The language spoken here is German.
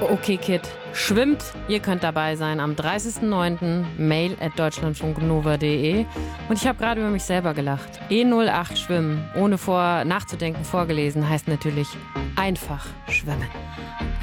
Okay, Kid. Schwimmt. Ihr könnt dabei sein am 30.09. mail@deutschlandfunknova.de. Und ich habe gerade über mich selber gelacht. E08 schwimmen, ohne nachzudenken vorgelesen, heißt natürlich einfach schwimmen.